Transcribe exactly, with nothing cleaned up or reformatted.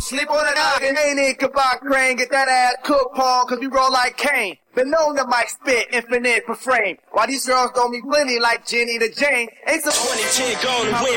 Sleep on a noggin, ain't it? Kabak crane, get that ass cooked, Paul, cause we roll like Kane. Been known to mic spit, infinite per frame. While these girls throw me plenty like Jenny to Jane. Ain't some twenty ten golden